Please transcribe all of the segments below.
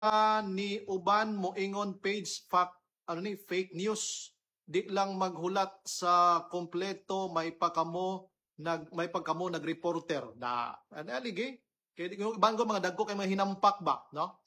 ni uban moingon page fake news. Di lang maghulat sa kompleto may pagkamo nagreporter na alige kay yung ibang ko mga dagko kay mga hinampak ba no.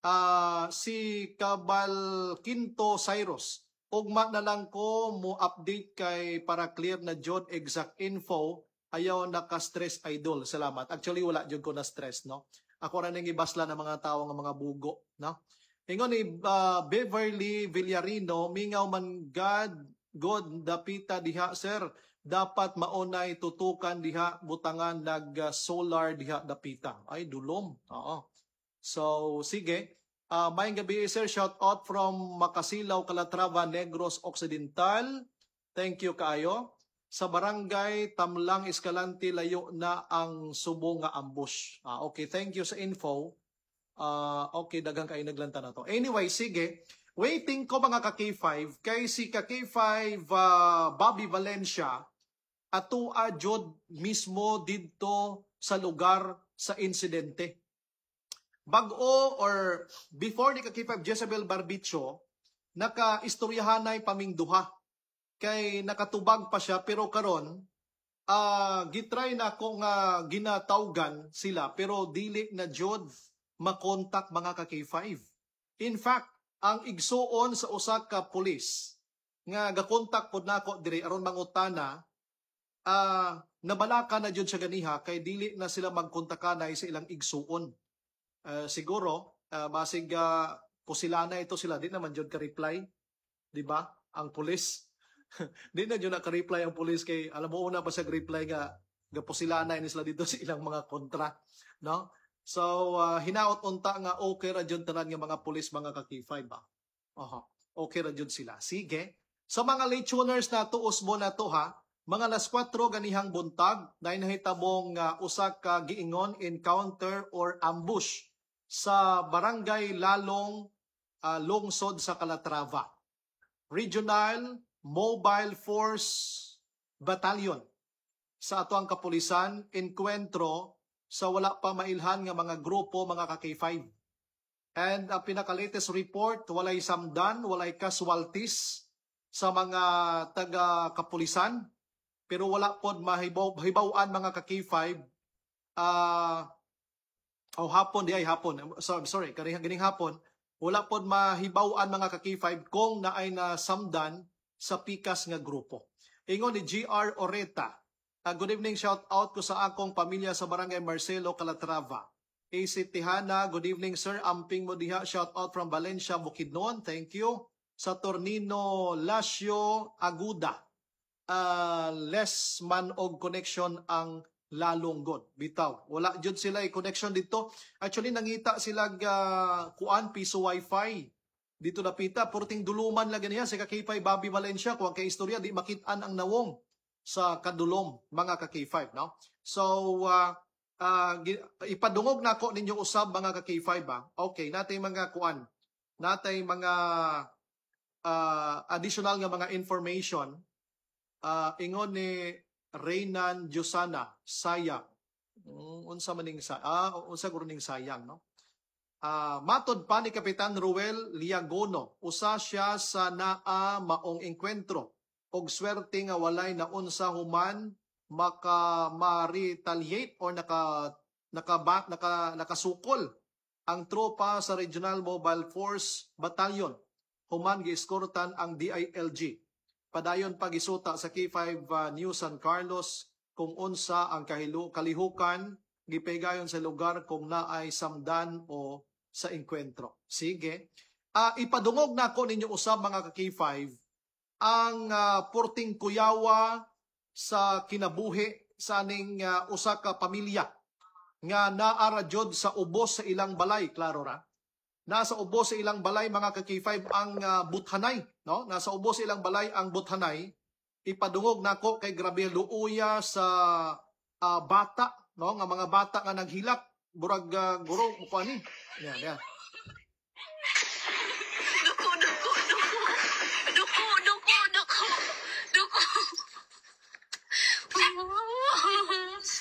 Si Cabal Quinto Cyrus ugma na lang ko mo update kay para clear na jud exact info ayaw naka-stress idol. Salamat. Actually wala jud ko na stress no. Ako ra ning ibasla ng mga tawo nga mga bugo no. Ingon ni Beverly Villarino, mingaw man God dapita diha sir, dapat maunay tutukan diha butangan nag-solar diha dapita. Ay dulom. Oo. So sige, maayong gabi sir, shout out from Makasilaw, Calatrava, Negros Occidental. Thank you kaayo. Sa barangay Tamlang Escalante layo na ang subo nga ambush. Okay, thank you sa info. Okay, daghang kayo naglanta na to. Anyway, sige. Waiting ko mga ka-K5 kay si ka-K5 Bobby Valencia atua jud mismo didto sa lugar sa insidente. Bag-o or before ni ka-K5 Jezebel Barbicho, naka-istoryahanay pamingduha. Kay nakatubag pa siya pero karon gitry na ko nga ginatawgan sila pero dili na jud makontak mga ka-K5. In fact, ang igsuon sa usa ka pulis nga gakontak pod nako diri aron mangutana nabalaka na jud siya ganiha kay dili na sila magkontakanay sa ilang igsuon. Siguro basig pusilana ito sila di naman jud ka reply, di ba? Ang pulis di na jud na ka reply ang pulis kay alam mo una pa sa reply nga gapusilana ini sila dito sa ilang mga kontra, no? So, hinaot unta nga okay ra jud tanan nga mga pulis mga ka-K5 ba. Okay ra jud sila. Sige. Sa mga late tuners na to usbo na to ha, mga alas 4 ganihang buntag na nahitabong usa ka giingon encounter or ambush sa barangay Lalong lungsod sa Calatrava. Regional Mobile Force Battalion sa atoang kapulisan enkwentro sa wala pa mailhan nga mga grupo mga ka-K5. And ang pinaka-latest report, walay samdan, walay casualties sa mga taga-kapulisan, pero wala pod mahibaw-an mga ka-K5 ganing hapon, wala pod mahibaw-an mga ka-K5 kung naay na samdan sa pikas nga grupo. Ingon ni GR Oreta, good evening, shout out ko sa akong pamilya sa barangay Marcelo, Calatrava. AC Tihana, good evening sir, amping mo diha, shout out from Valencia, Bukidnon, thank you. Sa Tornino Lasio Aguda, less man og connection ang lalonggod. Bitaw, wala jud sila connection dito. Actually, nangita sila kuan piso wifi. Dito napita, purting duluman lang ganiya, si K5 Bobby Valencia, kung kay istorya, di makitaan ang nawong sa kadulom mga ka-K5 no. So ipadungog nako ninyo usab mga ka-K5 ba. Okay, natay mga kuan. Natay mga additional nga mga information. Ingon ni Reynan Josana sayang. Unsa maning unsa guro ning sayang no. Matod pa ni Kapitan Ruel Liagono, usa siya sa naa maong engkwentro og swerte nga walay na unsa human ma-retaliate or nakasukol ang tropa sa Regional Mobile Force Battalion human gieskortan ang DILG. Padayon pagisuta sa K5 New San Carlos kung unsa ang kalihukan gipegayon sa lugar kung naay samdan o sa engkwentro. Sige. Ipadungog nako ninyo usab mga ka-K5 ang porting kuyawa sa kinabuhi sa aning usa ka pamilya nga naara jud sa ubos sa ilang balay, klaro ra. Nasa ubos sa ilang balay mga ka-K5 ang buthanay, no? Nasa ubos sa ilang balay ang buthanay. Ipadungog nako kay grabe luuya sa bata, no? Nga mga bata nga naghilak, burag guro mo ani. Yan.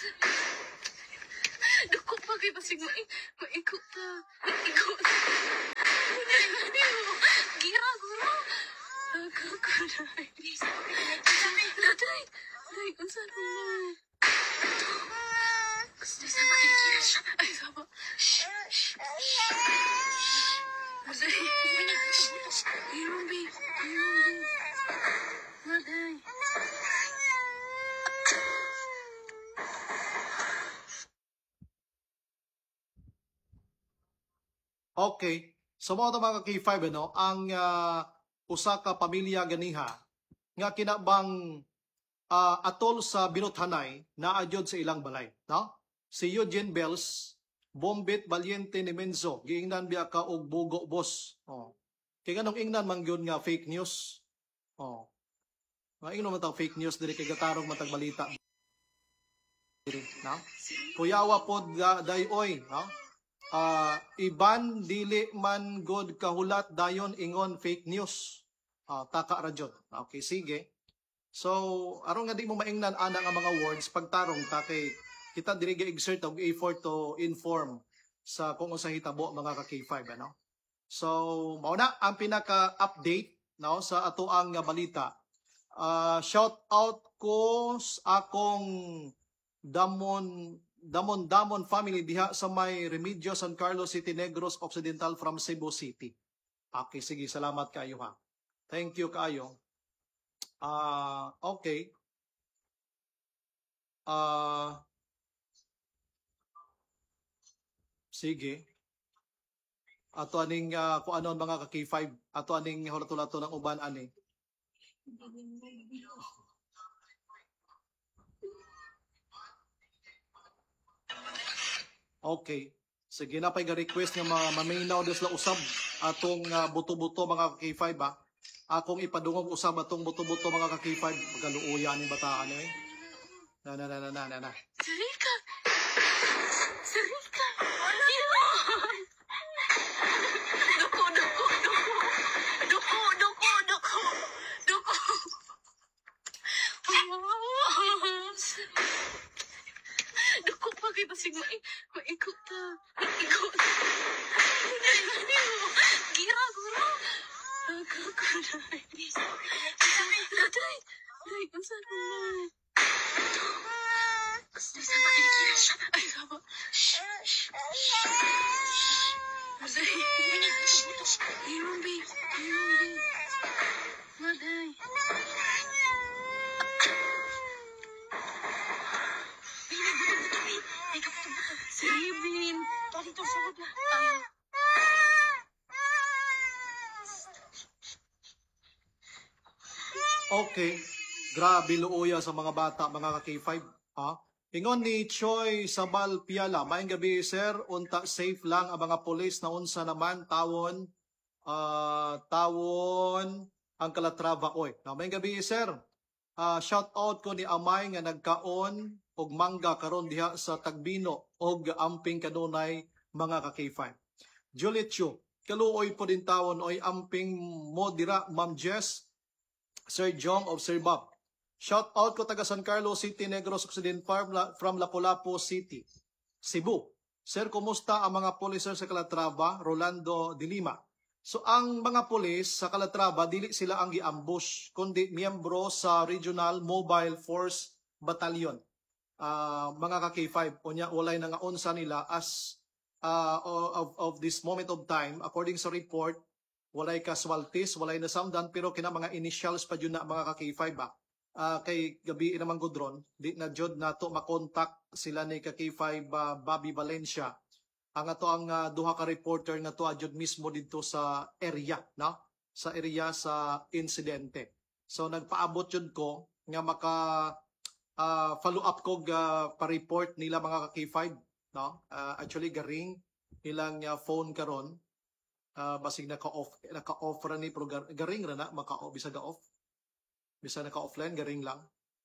Dako pa kay basig maikot ta. Okay. So mo mga K5 ano, ang usa ka pamilya ganiha nga kinabang atol sa Binuthanay naadjod sa ilang balay, no? Si Eugene Bells, Bombit Valiente ni Menzo, giingnan biya ka og bugo boss. Oh. Kay ganong ingnan man gyud nga fake news. Oh. Nga ingnon man tang fake news diri kay gatarong matag balita diri, no? Kuyawa pod dayoy, no? Iban dili man god kahulat dayon ingon fake news. Taka ra jud. Okay, sige. So, aron nga di mo maingnan ana nga mga words pagtarong ta kay kita diri ga-exert og effort to inform sa kung unsa hitabo mga ka K5 ano. So, mao na ang pinaka-update no sa ato ang balita. Shout out ko sa akong Damon family diha sa may Remedios San Carlos City Negros Occidental from Cebu City. Okay, sige, salamat kayo ha. Thank you kayo. Okay. Sige. Ato aning kung ano mga ka-K5, ato aning hulat-hulato ng uban ani. Okay. Sige na pay ga-request nga maminaw des la usab atong buto-buto mga K5 ba. Akong ipadungog usab atong buto-buto mga ka-K5 magaluuya ning bataan eh. Na. Sarika! Sarika! Duko! Duko pa kay basig maikot ta. Maikot. Gira, guro. Nagkakulay. Day, unsa na? Ay, sama. Hirong, babe. Maday. Sibin. Dito sa wala. Okay. Grabe luuya sa mga bata, mga ka-K5. Ingon ni Choi Sabal Piala, maayong gabi sir, unta safe lang ang mga pulis na unsa naman tawon ang Calatrava oy. Maayong gabi sir. Shout out ko ni Amay nga nagkaon og mangga karon diha sa Tagbino og amping kanunay mga ka-K5. Juliet Chu, kaluoy po din tawon oy amping mo dira Ma'am Jess, Sir Jong of Sir Bob. Shout out ko taga San Carlos City, Negros Occidental from Lapu-Lapu City, Cebu. Sir, kumusta ang mga pulis sa Calatrava? Rolando de Lima. So ang mga pulis sa Calatrava dili sila ang giambush kundi miyembro sa Regional Mobile Force Battalion. Mga ka-K5 unya walay na nga unsa nila as of this moment of time according sa report walay casualties, walay nasamdan pero kina mga initials pa jud na mga ka-K5 ba. Kay gabi naman Gudron, di na jud nato makontak sila ni ka-K5 Bobby Valencia. Ang ato ang duha ka reporter nga to jud mismo dito sa area, no? Sa area sa insidente. So nagpaabot jud ko nga maka follow up ko pa-report nila mga ka-K5, no? Actually garing ilang phone karon. Basig naka-off ra ni pero garing ra na maka-off bisa ga-off. Bisa naka-offline, garing lang.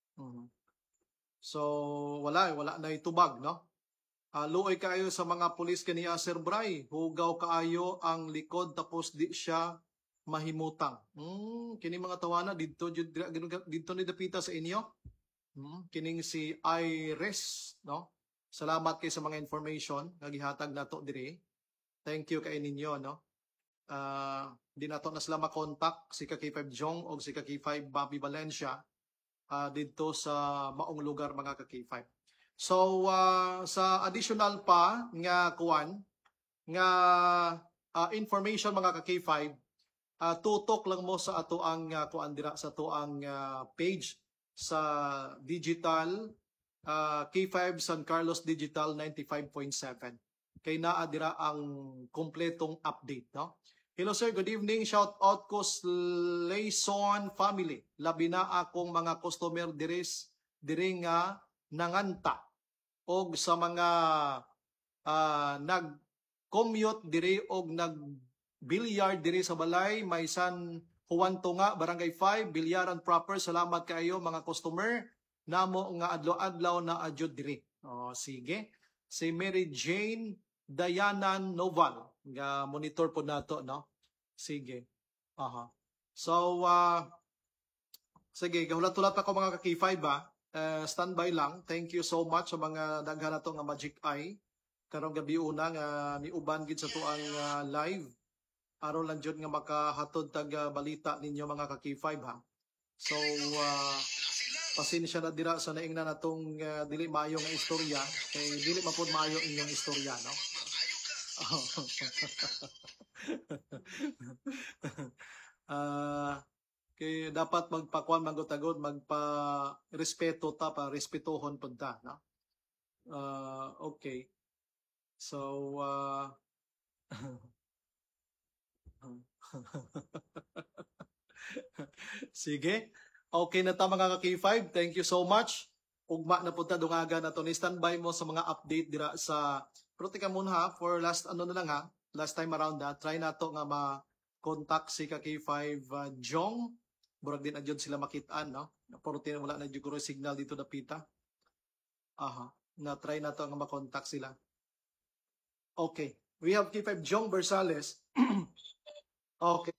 So, wala na itubag, no? Luoy kaayo sa mga pulis kaniya, Sir Bray. Hugaw kaayo ang likod tapos di siya mahimutang. Kini mga tawana, dito ni dapita sa inyo. Kining si Iris, no? Salamat kay sa mga information nga gihatag nato diri. Thank you kay ninyo, no? Di nato na sila makontak si ka-K5 Jong o si ka-K5 Bobby Valencia dito sa maong lugar mga ka-K5. So sa additional pa nga kuan nga information mga ka-K5, tutok lang mo sa ato ang kuan dira sa ato ang page sa digital K5 San Carlos Digital 95.7. kay naa dira ang kompletong update, no? Hello sir, good evening. Shout out ko sa Layson family. Labi na akong mga customer diri nga nanganta og sa mga nag-commute diri og nag-billiard diri sa balay, may San Juan Tunga, Barangay 5, bilyaran proper. Salamat kayo mga customer. Namo nga adlaw-adlaw na adyod diri. Oh, sige. Si Mary Jane Diana Noval, nga monitor po nato, no? Sige. Aha. So, sige, gahulat-hulat ako mga ka-K5 ba? Standby lang. Thank you so much sa mga daghan nato nga Magic Eye. Karong gabi una nga niuban gid sa tuang live. Aron lang jud nga makahatod tag balita ninyo mga ka-K5 ha. So, pasensya na dira sa naingnan natong dili maayo nga istorya. Kay dili man pud maayo inyong istorya, no? Kay dapat magpakuan magutagod, magpa-respeto ta, pa respetohon pud ta, no? Okay. So, sige. Okay na ta mga ka-K5. Thank you so much. Ugma na punta dungaga na to. Ni-standby mo sa mga update dira sa... Pero tika muna ha, for last ano na lang ha, last time around ha, try na to nga ma-contact si ka-K5 Jong. Burag din adyon sila makitaan, no? Pero wala na dyan signal dito na pita. Aha. Na try na to nga ma-contact sila. Okay. We have K5 Jong Bersales. Okay.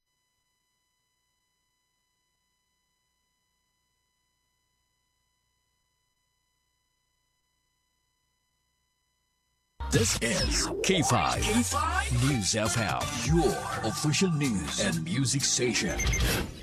This is K5 News FM, your official news and music station.